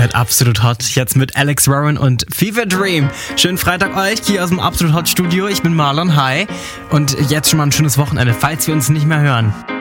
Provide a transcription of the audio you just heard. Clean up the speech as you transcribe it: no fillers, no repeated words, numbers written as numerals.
seid absolut hot. Jetzt mit Alex Warren und Fever Dream. Schönen Freitag euch hier aus dem Absolut Hot Studio. Ich bin Marlon, hi. Und jetzt schon mal ein schönes Wochenende, falls wir uns nicht mehr hören.